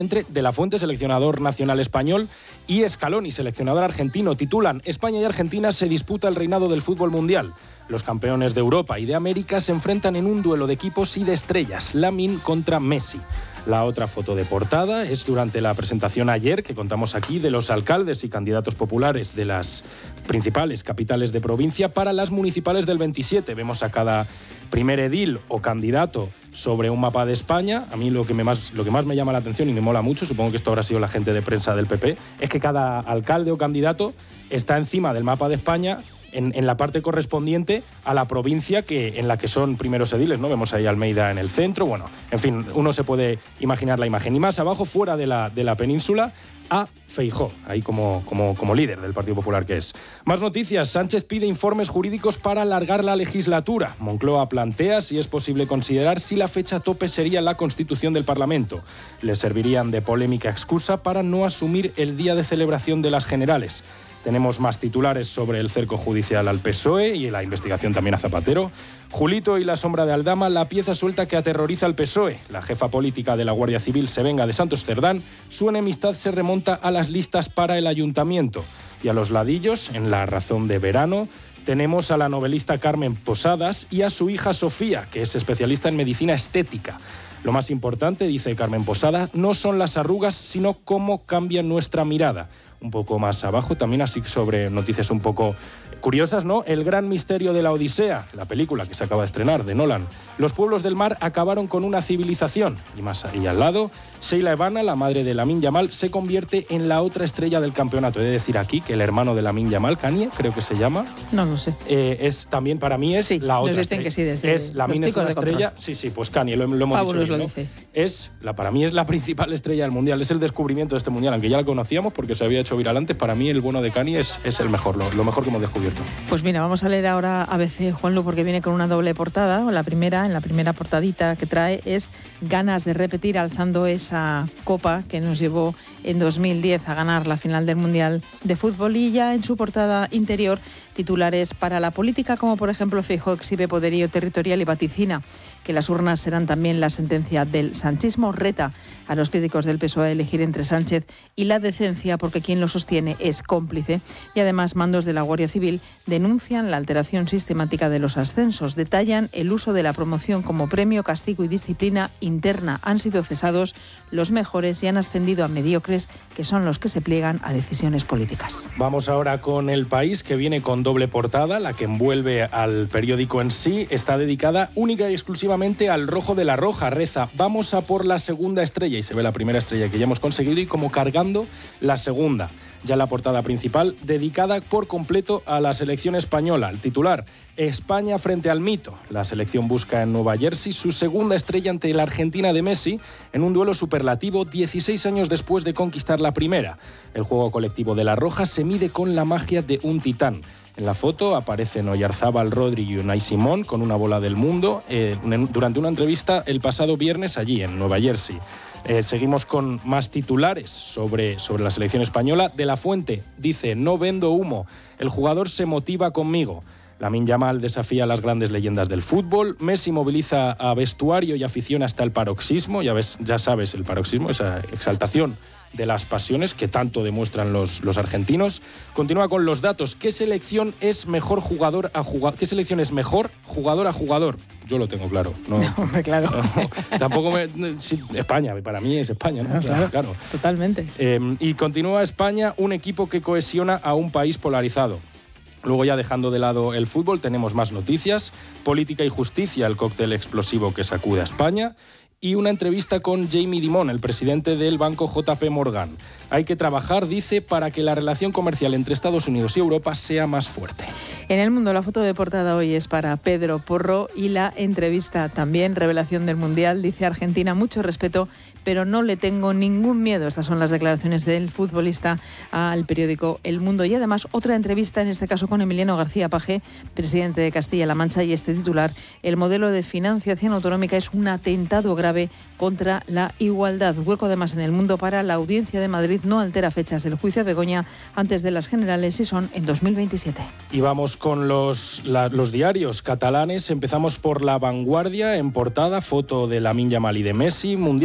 Entre De La Fuente, seleccionador nacional español, y Scaloni, seleccionador argentino. Titulan: España y Argentina se disputa el reinado del fútbol mundial. Los campeones de Europa y de América se enfrentan en un duelo de equipos y de estrellas. Lamine contra Messi. La otra foto de portada es durante la presentación ayer, que contamos aquí, de los alcaldes y candidatos populares de las principales capitales de provincia para las municipales del 27. Vemos a cada primer edil o candidato sobre un mapa de España. A mí lo que más me llama la atención y me mola mucho, supongo que esto habrá sido la gente de prensa del PP, es que cada alcalde o candidato está encima del mapa de España en la parte correspondiente a la provincia en la que son primeros ediles, ¿no? Vemos ahí a Almeida en el centro, bueno, en fin, uno se puede imaginar la imagen. Y más abajo, fuera de la península, a Feijóo, ahí como líder del Partido Popular que es. Más noticias: Sánchez pide informes jurídicos para alargar la legislatura. Moncloa plantea si es posible considerar si la fecha tope sería la constitución del Parlamento. Le servirían de polémica excusa para no asumir el día de celebración de las generales. Tenemos más titulares sobre el cerco judicial al PSOE y la investigación también a Zapatero. Julito y la sombra de Aldama, la pieza suelta que aterroriza al PSOE. La jefa política de la Guardia Civil se venga de Santos Cerdán. Su enemistad se remonta a las listas para el ayuntamiento. Y a los ladillos, en La razón de verano, tenemos a la novelista Carmen Posadas y a su hija Sofía, que es especialista en medicina estética. Lo más importante, dice Carmen Posadas, no son las arrugas, sino cómo cambia nuestra mirada. Un poco más abajo, también así sobre noticias un poco curiosas, ¿no? El gran misterio de la Odisea, la película que se acaba de estrenar, de Nolan. Los pueblos del mar acabaron con una civilización. Y más ahí al lado, Sheila Evana, la madre de Lamine Yamal, se convierte en la otra estrella del campeonato. He de decir aquí que el hermano de Lamine Yamal, Kanye, creo que se llama. No lo sé. Es también, para mí, es la otra estrella. Que sí, desde es Lamine es una estrella. Sí, pues Kanye, lo hemos Fábulos dicho bien, ¿no? Para mí es la principal estrella del Mundial. Es el descubrimiento de este Mundial, aunque ya la conocíamos porque se había hecho viral antes. Para mí el bueno de Kanye es el mejor, lo mejor que hemos descubierto. Pues mira, vamos a leer ahora ABC, Juanlu, porque viene con una doble portada. En la primera portadita que trae es ganas de repetir alzando esa copa que nos llevó en 2010 a ganar la final del Mundial de Fútbol. Y ya en su portada interior, titulares para la política, como por ejemplo Feijóo exhibe poderío territorial y vaticina que las urnas serán también la sentencia del sanchismo. Reta a los críticos del PSOE a elegir entre Sánchez y la decencia, porque quien lo sostiene es cómplice. Y además, mandos de la Guardia Civil denuncian la alteración sistemática de los ascensos. Detallan el uso de la promoción como premio, castigo y disciplina interna. Han sido cesados los mejores y han ascendido a mediocres, que son los que se pliegan a decisiones políticas. Vamos ahora con El País, que viene con doble portada. La que envuelve al periódico en sí está dedicada única y exclusivamente al rojo de la roja. Reza: vamos a por la segunda estrella, y se ve la primera estrella que ya hemos conseguido y como cargando la segunda. Ya la portada principal dedicada por completo a la selección española. El titular: España frente al mito. La selección busca en Nueva Jersey su segunda estrella ante la Argentina de Messi en un duelo superlativo 16 años después de conquistar la primera. El juego colectivo de la Roja se mide con la magia de un titán. En la foto aparecen Oyarzábal, Rodri y Unai Simón con una bola del mundo durante una entrevista el pasado viernes allí en Nueva Jersey. Seguimos con más titulares sobre la selección española. De la Fuente dice: no vendo humo, el jugador se motiva conmigo. Lamine Yamal desafía a las grandes leyendas del fútbol. Messi moviliza a vestuario y afición hasta el paroxismo. Ya sabes, el paroxismo, esa exaltación de las pasiones que tanto demuestran los argentinos. Continúa con los datos. ¿Qué selección es mejor jugador a jugador? ¿Qué selección es mejor jugador a jugador? Yo lo tengo claro. No, claro. No, tampoco España, para mí es España, ¿no? Claro. Totalmente. Y continúa España, un equipo que cohesiona a un país polarizado. Luego, ya dejando de lado el fútbol, tenemos más noticias. Política y justicia, el cóctel explosivo que sacude a España. Y una entrevista con Jamie Dimon, el presidente del banco JP Morgan. Hay que trabajar, dice, para que la relación comercial entre Estados Unidos y Europa sea más fuerte. En El Mundo, la foto de portada hoy es para Pedro Porro y la entrevista también, revelación del Mundial. Dice: Argentina, mucho respeto, pero no le tengo ningún miedo. Estas son las declaraciones del futbolista al periódico El Mundo. Y además otra entrevista, en este caso con Emiliano García Paje, presidente de Castilla-La Mancha, y este titular: el modelo de financiación autonómica es un atentado grave contra la igualdad. Hueco además en El Mundo para: la Audiencia de Madrid no altera fechas del juicio a Begoña antes de las generales y son en 2027. Y vamos con los diarios catalanes. Empezamos por La Vanguardia. En portada, foto de Lamine Yamal y de Messi. Mundial de 2027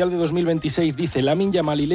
2026, dice Lamine Yamal y